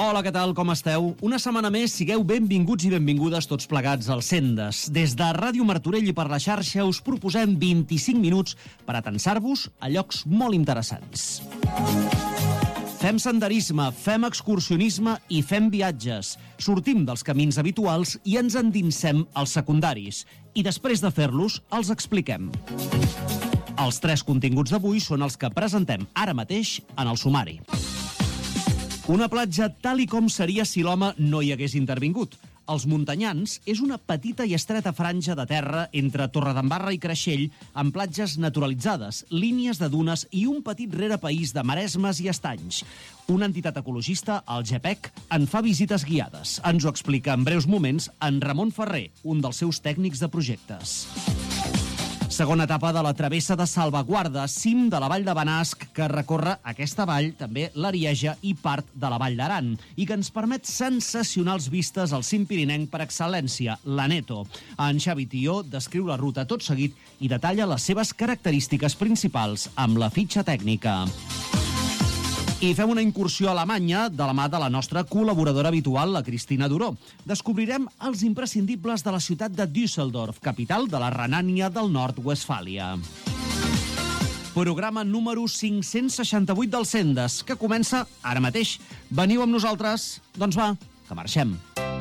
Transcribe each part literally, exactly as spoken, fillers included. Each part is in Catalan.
Hola, què tal, com esteu? Una setmana més, sigueu benvinguts i benvingudes tots plegats al Sendes. Des de Ràdio Martorell i per la xarxa us proposem vint-i-cinc minuts per atensar-vos a llocs molt interessants. Fem senderisme, fem excursionisme i fem viatges. Sortim dels camins habituals i ens endinsem als secundaris. I després de fer-los, els expliquem. Els tres continguts d'avui són els que presentem ara mateix en el sumari. Una platja tal i com seria si l'home no hi hagués intervingut. Els Muntanyans és una petita i estreta franja de terra entre Torredembarra i Creixell amb platges naturalitzades, línies de dunes i un petit rerepaís de maresmes i estanys. Una entitat ecologista, el GEPEC, en fa visites guiades. Ens ho explica en breus moments en Ramon Ferrer, un dels seus tècnics de projectes. Segona etapa de la travessa de Salvaguarda, cim de la Vall de Benasc, que recorre aquesta vall, també l'Arieja i part de la Vall d'Aran, i que ens permet sensacionals vistes al cim pirinenc per excel·lència, l'Aneto. En Xavi Tió descriu la ruta tot seguit i detalla les seves característiques principals amb la fitxa tècnica. I fem una incursió a Alemanya de la mà de la nostra col·laboradora habitual, la Cristina Duró. Descobrirem els imprescindibles de la ciutat de Düsseldorf, capital de la Renània del Nord-Westfàlia. Programa número cinc-cents seixanta-vuit del Sendes, que comença ara mateix. Veniu amb nosaltres? Doncs va, que marxem.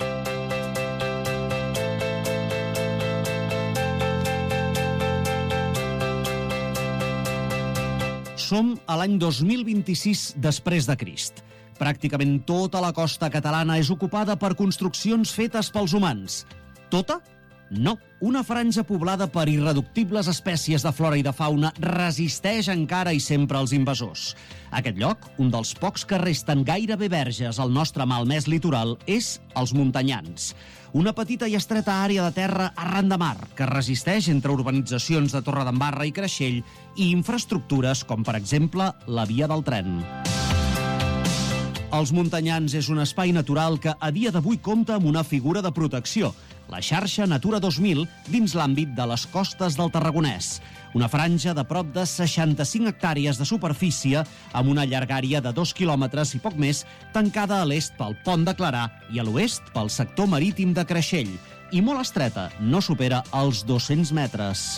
Som a l'any dos mil vint-i-sis després de Crist. Pràcticament tota la costa catalana és ocupada per construccions fetes pels humans. Tota? No. Una franja poblada per irreductibles espècies de flora i de fauna resisteix encara i sempre als invasors. Aquest lloc, un dels pocs que resten gairebé verges al nostre malmès litoral, és els Muntanyans. Una petita i estreta àrea de terra arran de mar que resisteix entre urbanitzacions de Torredembarra i Creixell i infraestructures com, per exemple, la via del tren. Els Muntanyans és un espai natural que a dia d'avui compta amb una figura de protecció, la xarxa Natura dos mil dins l'àmbit de les costes del Tarragonès. Una franja de prop de seixanta-cinc hectàrees de superfície amb una llargària de dos quilòmetres i poc més, tancada a l'est pel Pont de Clarà i a l'oest pel sector marítim de Creixell. I molt estreta, no supera els dos-cents metres.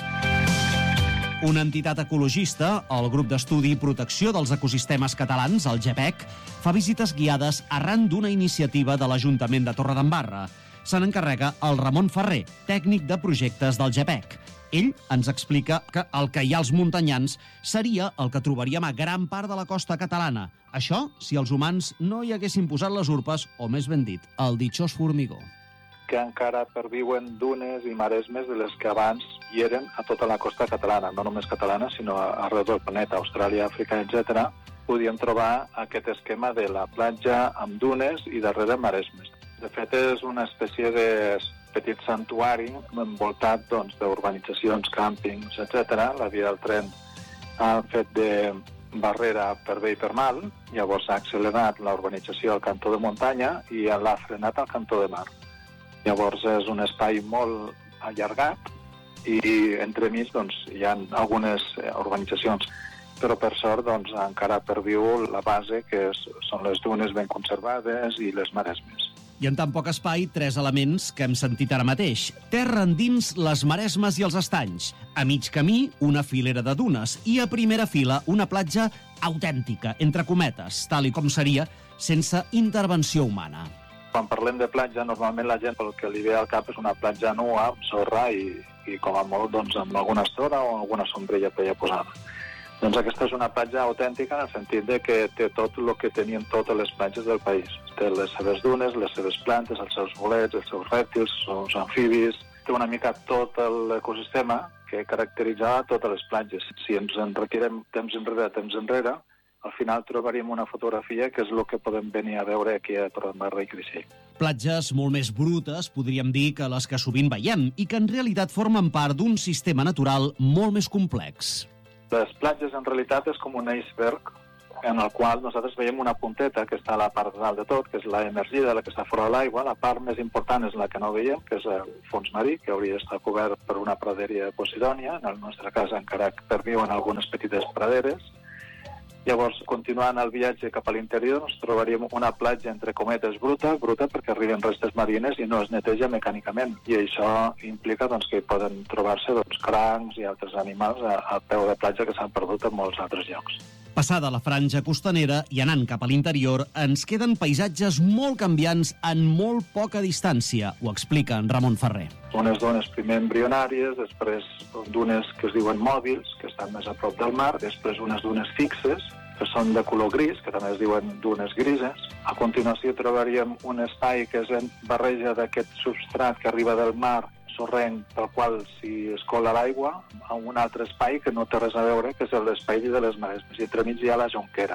Una entitat ecologista, el Grup d'Estudi i Protecció dels Ecosistemes Catalans, el GEPEC, fa visites guiades arran d'una iniciativa de l'Ajuntament de Torredembarra. Se n'encarrega el Ramon Ferrer, tècnic de projectes del GEPEC. Ell ens explica que el que hi ha als Muntanyans seria el que trobaríem a gran part de la costa catalana. Això si els humans no hi haguessin posat les urpes, o més ben dit, el ditxós formigó. Que encara perviuen dunes i maresmes de les que abans hi eren a tota la costa catalana, no només catalana, sinó arreu del planeta, Austràlia, Àfrica, etcètera. Podíem trobar aquest esquema de la platja amb dunes i darrere maresmes. De fet, és una espècie de petit santuari envoltat doncs, d'urbanitzacions, càmpings, etcètera. La via del tren ha fet de barrera per bé i per mal, llavors ha accelerat la urbanització al cantó de muntanya i l'ha frenat al cantó de mar. Llavors és un espai molt allargat i entremig doncs, hi ha algunes urbanitzacions, però per sort doncs, encara perviu la base, que és, són les dunes ben conservades i les maresmes. I en tan poc espai, tres elements que hem sentit ara mateix. Terra endins, les maresmes i els estanys. A mig camí, una filera de dunes. I a primera fila, una platja autèntica, entre cometes, tal i com seria, sense intervenció humana. Quan parlem de platja, normalment la gent el que li ve al cap és una platja nua, amb sorra i, i com a molt doncs, amb alguna estora o alguna sombrilla que hi ha posada. Doncs aquesta és una platja autèntica en el sentit de que té tot el que tenien totes les platges del país. Té les seves dunes, les seves plantes, els seus bolets, els seus rèptils, els seus amfibis. Té una mica tot l'ecosistema que caracteritzava totes les platges. Si ens en retirem temps enrere, temps enrere, al final trobaríem una fotografia que és el que podem venir a veure aquí a Torredembarra i Creixell. Platges molt més brutes, podríem dir, que les que sovint veiem i que en realitat formen part d'un sistema natural molt més complex. Les platges en realitat és com un iceberg en el qual nosaltres veiem una punteta que està a la part de dalt de tot, que és la emergida, la que està fora de l'aigua. La part més important és la que no veiem, que és el fons marí, que hauria d'estar cobert per una praderia de Posidònia. En el nostre cas encara perviuen algunes petites praderes. Llavors, continuant el viatge cap a l'interior, ens trobaríem una platja, entre cometes, bruta, bruta perquè arriben restes marines i no es neteja mecànicament. I això implica doncs, que hi poden trobar-se doncs, crancs i altres animals a, a peu de platja que s'han perdut en molts altres llocs. Passada la franja costanera i anant cap a l'interior, ens queden paisatges molt canviants en molt poca distància, ho explica en Ramon Ferrer. Unes dunes primer embrionàries, després dunes que es diuen mòbils, que estan més a prop del mar, després unes dunes fixes, que són de color gris, que també es diuen dunes grises. A continuació trobaríem un espai que és en barreja d'aquest substrat que arriba del mar, sorrenc, pel qual s'hi escola l'aigua, a un altre espai que no té res a veure, que és l'espai de les maresmes, i entremig hi ha la jonquera.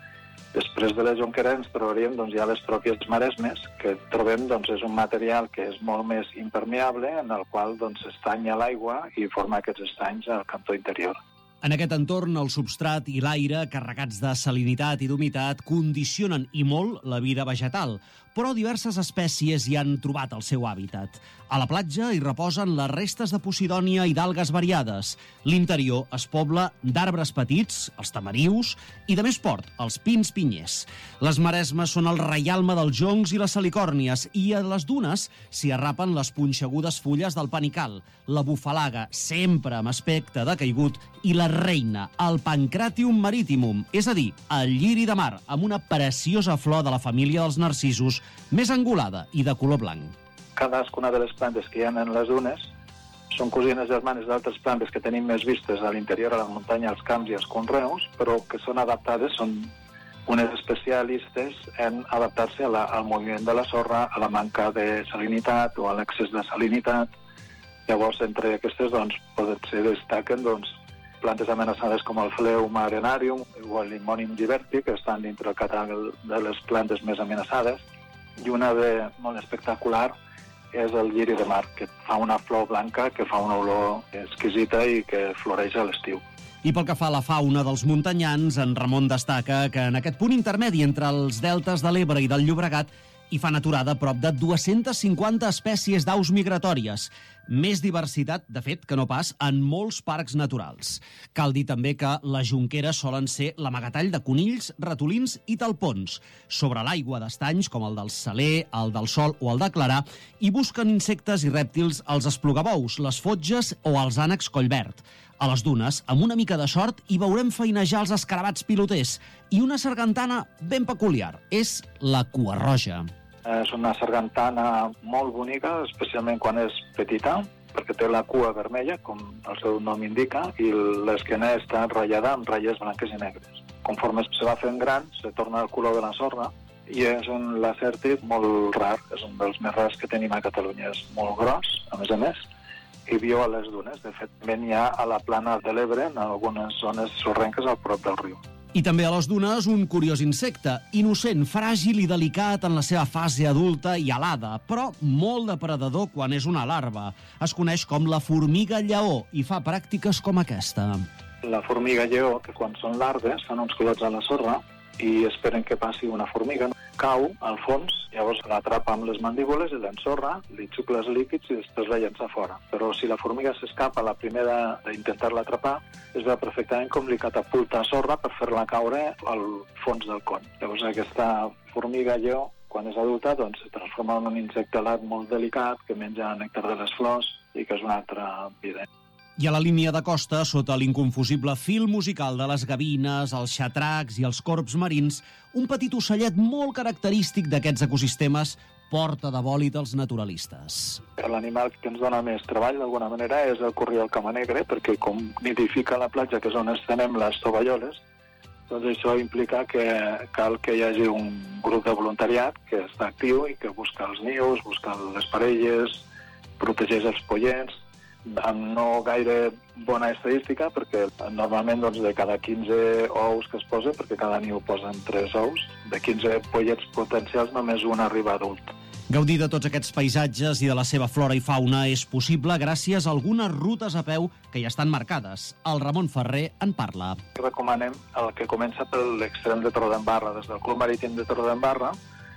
Després de la jonquera ens trobaríem doncs, ja les pròpies maresmes, que trobem doncs, és un material que és molt més impermeable, en el qual doncs, s'estanya l'aigua i forma aquests estanys al cantó interior. En aquest entorn, el substrat i l'aire, carregats de salinitat i d'humitat, condicionen i molt la vida vegetal, però diverses espècies hi han trobat el seu hàbitat. A la platja hi reposen les restes de posidònia i d'algues variades. L'interior es pobla d'arbres petits, els tamarius, i de més port, els pins pinyers. Les maresmes són el reialme dels joncs i les salicòrnies, i a les dunes s'hi arrapen les punxegudes fulles del panical, la bufalaga, sempre amb aspecte de caigut, i la reina, el Pancratium maritimum, és a dir, el lliri de mar, amb una preciosa flor de la família dels narcisos, més angulada i de color blanc. Cadascuna de les plantes que hi ha en les dunes són cosines germanes d'altres plantes que tenim més vistes a l'interior, a la muntanya, als camps i als conreus, però que són adaptades, són unes especialistes en adaptar-se a la, al moviment de la sorra, a la manca de salinitat o a l'excés de salinitat. Llavors, entre aquestes, doncs, poden ser, destaquen, doncs, plantes amenaçades com el Phleum arenarium o el Limonium gibberti, que estan dintre el catàleg de les plantes més amenaçades, i una de molt espectacular és el lliri de mar, que fa una flor blanca que fa una olor exquisita i que floreix a l'estiu. I pel que fa a la fauna dels muntanyans, en Ramon destaca que en aquest punt intermedi entre els deltes de l'Ebre i del Llobregat hi fan aturada prop de dues-centes cinquanta espècies d'aus migratòries. Més diversitat, de fet, que no pas en molts parcs naturals. Cal dir també que les jonqueres solen ser l'amagatall de conills, ratolins i talpons. Sobre l'aigua d'estanys, com el del Saler, el del Sol o el de Clarà, hi busquen insectes i rèptils els esplugabous, les fotges o els ànecs collverd. A les dunes, amb una mica de sort, hi veurem feinejar els escarabats piloters i una sargantana ben peculiar. És la cua roja. És una sargantana molt bonica, especialment quan és petita, perquè té la cua vermella, com el seu nom indica, i l'esquena està ratllada amb ratlles blanques i negres. Conforme se va fent gran, se torna el color de la sorra, i és un lacèrtid molt rar, és un dels més rars que tenim a Catalunya. És molt gros, a més a més, i viu a les dunes. De fet, ben hi ha a la plana de l'Ebre, en algunes zones sorrenques al prop del riu. I també a les dunes un curiós insecte, innocent, fràgil i delicat en la seva fase adulta i alada, però molt depredador quan és una larva. Es coneix com la formiga lleó i fa pràctiques com aquesta. La formiga lleó, que quan són larves, fan uns clots a la sorra i esperen que passi una formiga, cau al fons, llavors l'atrapa amb les mandíbules i l'ensorra, li xucla els líquids i després la llença fora. Però si la formiga s'escapa la primera d'intentar-la atrapar, es veu perfectament com li catapulta sorra per fer-la caure al fons del con. Llavors aquesta formiga lleó, quan és adulta, doncs, es transforma en un insecte alat molt delicat que menja nèctar de les flors i que és una altra vida. I a la línia de costa, sota l'inconfusible fil musical de les gavines, els xatracs i els corbs marins, un petit ocellet molt característic d'aquests ecosistemes porta de bòlit als naturalistes. L'animal que ens dona més treball, d'alguna manera, és el corriol camanegre, perquè com nidifica la platja, que és on estenem les tovalloles, doncs això implica que cal que hi hagi un grup de voluntariat que està actiu i que busca els nius, busca les parelles, protegeix els pollets, amb no gaire bona estadística, perquè normalment doncs, de cada quinze ous que es posen, perquè cada niu posen tres ous, de quinze pollets potencials només un arriba adult. Gaudir de tots aquests paisatges i de la seva flora i fauna és possible gràcies a algunes rutes a peu que ja estan marcades. El Ramon Ferrer en parla. Recomanem el que comença per l'extrem de Torredembarra. Des del Club Marítim de Torredembarra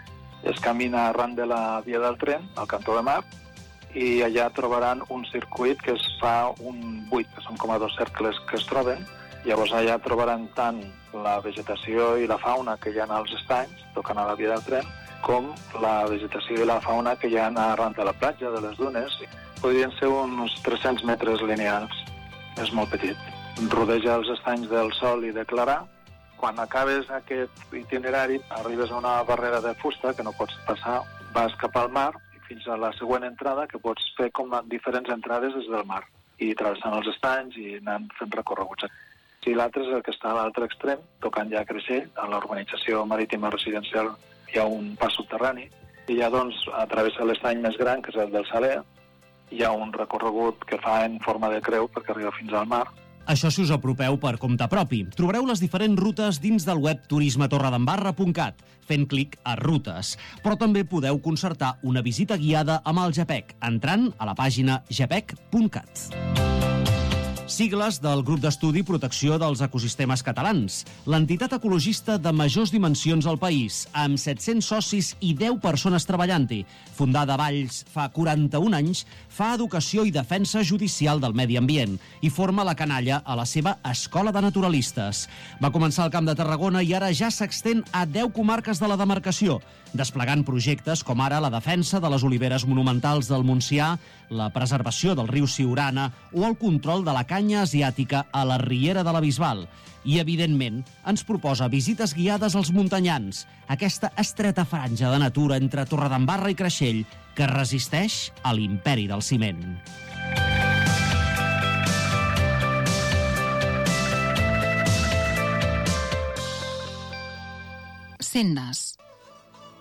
es camina arran de la via del tren, al cantó de mar, i allà trobaran un circuit que es fa un buit, que són com a dos cercles que es troben, Llavors allà trobaran tant la vegetació i la fauna que hi ha als estanys, tocant a la via del tren, com la vegetació i la fauna que hi ha arran de la platja, de les dunes. Podrien ser uns tres-cents metres lineals. És molt petit. Rodeja els estanys del Sol i de Clarà. Quan acabes aquest itinerari, arribes a una barrera de fusta que no pots passar, vas cap al mar fins a la següent entrada, que pots fer com diferents entrades des del mar, i travessant els estanys i anant fent recorreguts. I l'altre és el que està a l'altre extrem, tocant ja a Creixell, a l'urbanització marítima residencial hi ha un pas subterrani, i ja doncs a través de l'estany més gran, que és el del Saler, hi ha un recorregut que fa en forma de creu perquè arriba fins al mar. Això si us apropeu per compte propi. Trobareu les diferents rutes dins del web turisme torredembarra punt cat, fent clic a Rutes. Però també podeu concertar una visita guiada amb el GEPEC, entrant a la pàgina gepec punt cat. Sigles del Grup d'Estudi i Protecció dels Ecosistemes Catalans, l'entitat ecologista de majors dimensions al país, amb set-cents socis i deu persones treballant-hi. Fundada a Valls fa quaranta-un anys, fa educació i defensa judicial del medi ambient i forma la canalla a la seva Escola de Naturalistes. Va començar al Camp de Tarragona i ara ja s'extén a deu comarques de la demarcació, desplegant projectes com ara la defensa de les oliveres monumentals del Montsià, la preservació del riu Siurana o el control de la canya asiàtica a la riera de la Bisbal. I, evidentment, ens proposa visites guiades als muntanyans, aquesta estreta franja de natura entre Torredembarra i Creixell que resisteix a l'imperi del ciment. Sendes.